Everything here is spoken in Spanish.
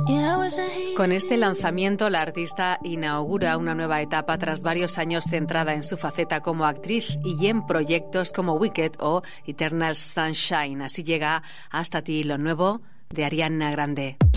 Con este lanzamiento, la artista inaugura una nueva etapa tras varios años centrada en su faceta como actriz y en proyectos como Wicked o Eternal Sunshine. Así llega Hasta ti, lo nuevo de Ariana Grande.